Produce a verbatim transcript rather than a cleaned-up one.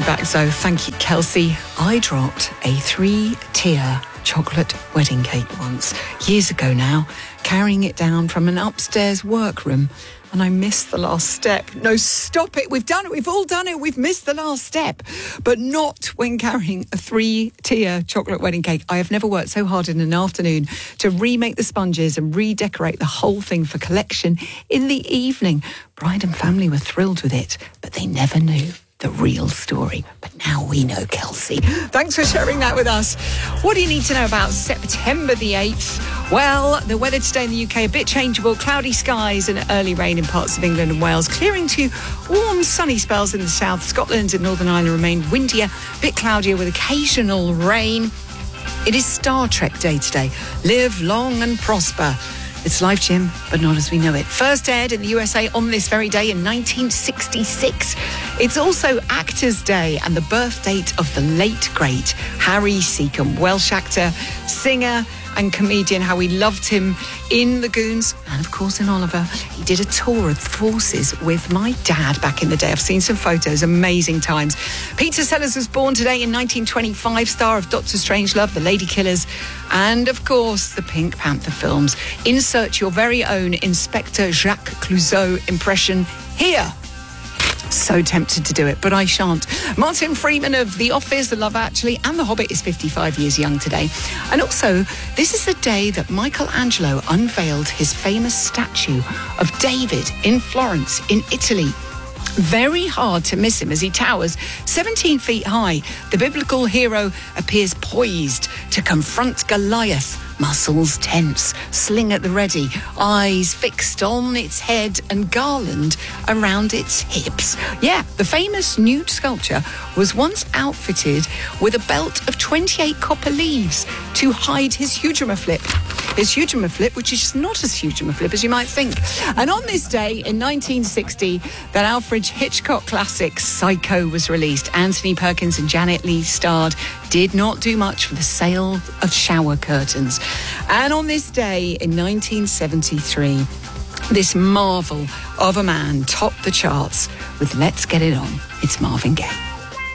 back, Zoe. Thank you, Kelsey. I dropped a three-tier chocolate wedding cake once, years ago now, carrying it down from an upstairs workroom, and I missed the last step. No, stop it. We've done it. We've all done it. We've missed the last step, but not when carrying a three-tier chocolate wedding cake. I have never worked so hard in an afternoon to remake the sponges and redecorate the whole thing for collection in the evening. Bride and family were thrilled with it, but they never knew the real story. But now we know, Kelsey. Thanks for sharing that with us. What do you need to know about September the eighth? Well, the weather today in the U K, a bit changeable. Cloudy skies and early rain in parts of England and Wales. Clearing to warm, sunny spells in the south. Scotland and Northern Ireland remain windier, a bit cloudier with occasional rain. It is Star Trek Day today. Live long and prosper. It's Life, Jim, but not as we know it. First aired in the U S A on this very day in nineteen sixty-six. It's also Actors' Day and the birth date of the late, great Harry Secombe, Welsh actor, singer and comedian. How we loved him in The Goons and, of course, in Oliver. He did a tour of the forces with my dad back in the day. I've seen some photos, amazing times. Peter Sellers was born today in nineteen twenty-five, star of Doctor Strangelove, The Ladykillers, and, of course, the Pink Panther films. Insert your very own Inspector Jacques Clouseau impression here. So tempted to do it, but I shan't. Martin Freeman of The Office, The Love Actually, and The Hobbit is fifty-five years young today. And also, this is the day that Michelangelo unveiled his famous statue of David in Florence, in Italy. Very hard to miss him as he towers seventeen feet high. The biblical hero appears poised to confront Goliath. Muscles tense, sling at the ready, eyes fixed on its head and garland around its hips. Yeah, the famous nude sculpture was once outfitted with a belt of twenty-eight copper leaves to hide his hugema flip. His hugema flip, which is not as hugema flip as you might think. And on this day in nineteen sixty, that Alfred Hitchcock classic Psycho was released. Anthony Perkins and Janet Leigh starred. Did not do much for the sale of shower curtains. And on this day in nineteen seventy-three, this marvel of a man topped the charts with Let's Get It On. It's Marvin Gaye.